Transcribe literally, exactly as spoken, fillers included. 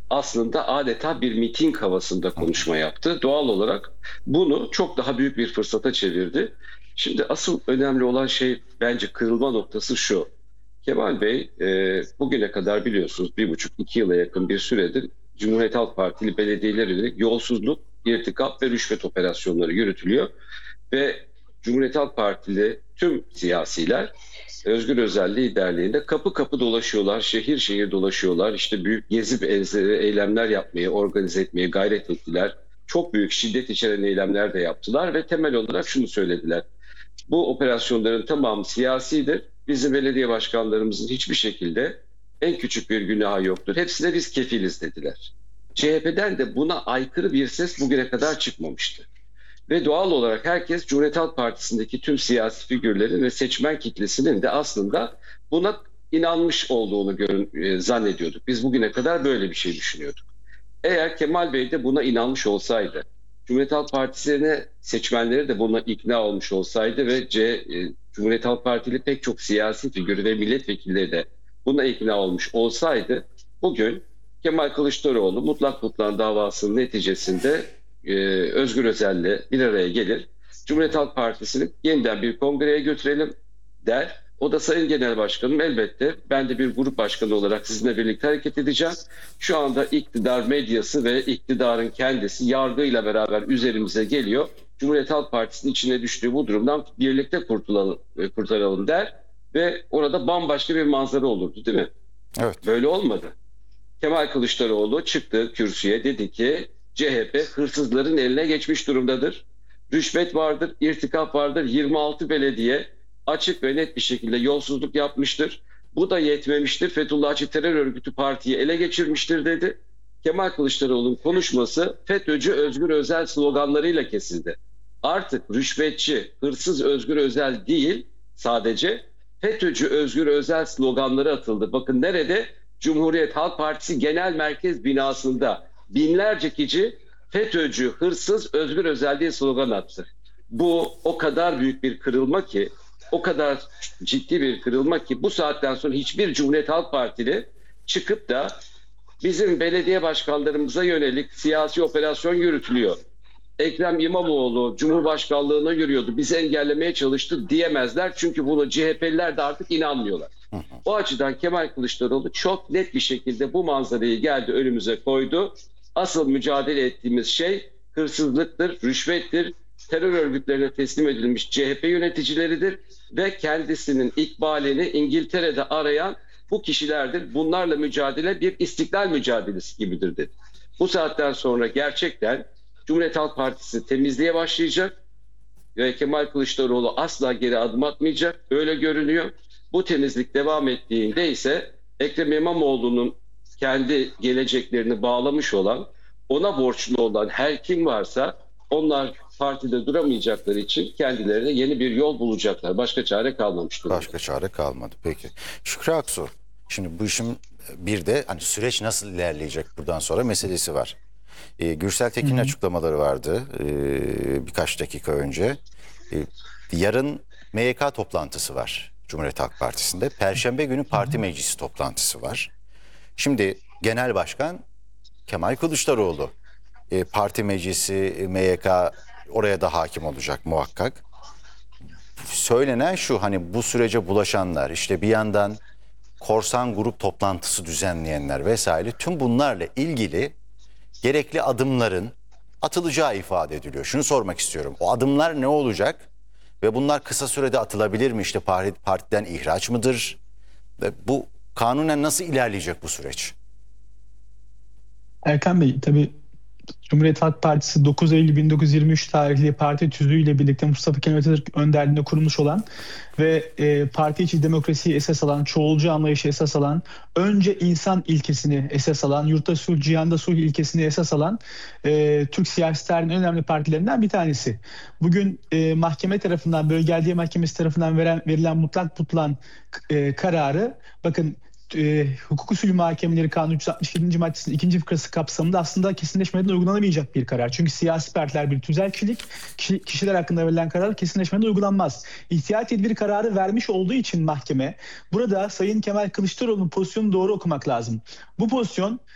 aslında adeta bir miting havasında konuşma yaptı. Doğal olarak bunu çok daha büyük bir fırsata çevirdi. Şimdi asıl önemli olan şey, bence kırılma noktası şu. Kemal Bey e, bugüne kadar biliyorsunuz bir buçuk iki yıla yakın bir süredir Cumhuriyet Halk Partili belediyeler yönelik yolsuzluk, irtikap ve rüşvet operasyonları yürütülüyor. Ve Cumhuriyet Halk Partili tüm siyasiler Özgür Özel liderliğinde kapı kapı dolaşıyorlar, şehir şehir dolaşıyorlar. İşte büyük gezi benzeri eylemler yapmayı, organize etmeye gayret ettiler. Çok büyük şiddet içeren eylemler de yaptılar ve temel olarak şunu söylediler. Bu operasyonların tamamı siyasidir. Bizim belediye başkanlarımızın hiçbir şekilde en küçük bir günahı yoktur. Hepsine biz kefiliz dediler. C H P'den de buna aykırı bir ses bugüne kadar çıkmamıştı. Ve doğal olarak herkes Cumhuriyet Halk Partisi'ndeki tüm siyasi figürlerin ve seçmen kitlesinin de aslında buna inanmış olduğunu görün, e, zannediyorduk. Biz bugüne kadar böyle bir şey düşünüyorduk. Eğer Kemal Bey de buna inanmış olsaydı, Cumhuriyet Halk Partisi'ne seçmenleri de buna ikna olmuş olsaydı ve C, e, Cumhuriyet Halk Partili pek çok siyasi figürü ve milletvekilleri de buna ikna olmuş olsaydı, bugün Kemal Kılıçdaroğlu mutlak tutuklan davasının neticesinde e, Özgür Özel'le bir araya gelir. Cumhuriyet Halk Partisi'ni yeniden bir kongreye götürelim der. O da Sayın Genel Başkanım, elbette ben de bir grup başkanı olarak sizinle birlikte hareket edeceğim. Şu anda iktidar medyası ve iktidarın kendisi yargıyla beraber üzerimize geliyor. Cumhuriyet Halk Partisi'nin içine düştüğü bu durumdan birlikte kurtulalım, kurtaralım der. Ve orada bambaşka bir manzara olurdu, değil mi? Evet. Böyle olmadı. Kemal Kılıçdaroğlu çıktı kürsüye, dedi ki C H P hırsızların eline geçmiş durumdadır. Rüşvet vardır, irtikap vardır. yirmi altı belediye açık ve net bir şekilde yolsuzluk yapmıştır. Bu da yetmemiştir. Fethullahçı terör örgütü partiyi ele geçirmiştir dedi. Kemal Kılıçdaroğlu'nun konuşması FETÖ'cü Özgür Özel sloganlarıyla kesildi. Artık rüşvetçi, hırsız Özgür Özel değil, sadece FETÖ'cü Özgür Özel sloganları atıldı. Bakın nerede? Cumhuriyet Halk Partisi Genel Merkez binasında binlerce kişi FETÖ'cü, hırsız Özgür Özel diye slogan attı. Bu o kadar büyük bir kırılma ki, o kadar ciddi bir kırılma ki bu saatten sonra hiçbir Cumhuriyet Halk Partili çıkıp da bizim belediye başkanlarımıza yönelik siyasi operasyon yürütülüyor, Ekrem İmamoğlu Cumhurbaşkanlığına yürüyordu, bizi engellemeye çalıştı diyemezler. Çünkü bunu C H P'liler de artık inanmıyorlar. O açıdan Kemal Kılıçdaroğlu çok net bir şekilde bu manzarayı geldi önümüze koydu. Asıl mücadele ettiğimiz şey hırsızlıktır, rüşvettir, terör örgütlerine teslim edilmiş C H P yöneticileridir ve kendisinin ikbalini İngiltere'de arayan bu kişilerdir. Bunlarla mücadele bir istiklal mücadelesi gibidir dedi. Bu saatten sonra gerçekten Cumhuriyet Halk Partisi temizliğe başlayacak ve Kemal Kılıçdaroğlu asla geri adım atmayacak. Öyle görünüyor. Bu temizlik devam ettiğinde ise Ekrem İmamoğlu'nun kendi geleceklerini bağlamış olan, ona borçlu olan her kim varsa onlar partide duramayacakları için kendilerine yeni bir yol bulacaklar. Başka çare kalmamıştır. Başka çare kalmadı. Peki. Şükrü Aksu, şimdi bu işin bir de hani süreç nasıl ilerleyecek buradan sonra meselesi var. Ee, Gürsel Tekin'in Hı-hı. açıklamaları vardı ee, birkaç dakika önce. Ee, yarın M Y K toplantısı var Cumhuriyet Halk Partisi'nde. Perşembe günü parti meclisi toplantısı var. Şimdi Genel Başkan Kemal Kılıçdaroğlu, e, parti meclisi, M Y K oraya da hakim olacak muhakkak. Söylenen şu, hani bu sürece bulaşanlar, işte bir yandan korsan grup toplantısı düzenleyenler vesaire, tüm bunlarla ilgili gerekli adımların atılacağı ifade ediliyor. Şunu sormak istiyorum. O adımlar ne olacak? Ve bunlar kısa sürede atılabilir mi? İşte partiden ihraç mıdır? Ve bu kanunen nasıl ilerleyecek bu süreç? Erkan Bey, tabii Cumhuriyet Halk Partisi dokuz Eylül bin dokuz yüz yirmi üç tarihli parti tüzüğüyle birlikte Mustafa Kemal Atatürk önderliğinde kurulmuş olan ve e, parti içi demokrasiyi esas alan, çoğulcu anlayışı esas alan, önce insan ilkesini esas alan, yurtta sulh, cihanda sulh ilkesini esas alan e, Türk siyasi tarihinin önemli partilerinden bir tanesi. Bugün e, mahkeme tarafından, Bölge Adliye Mahkemesi tarafından veren, verilen mutlak tutulan e, kararı, bakın, E, hukuk usulü muhakemeleri Kanunu üç yüz altmış yedinci maddesinin ikinci fıkrası kapsamında aslında kesinleşmeden uygulanamayacak bir karar. Çünkü siyasi partiler bir tüzel kişilik, kişi, kişiler hakkında verilen karar kesinleşmeden uygulanmaz. İhtiyat tedbiri kararı vermiş olduğu için mahkeme, burada Sayın Kemal Kılıçdaroğlu'nun pozisyonunu doğru okumak lazım. Bu pozisyon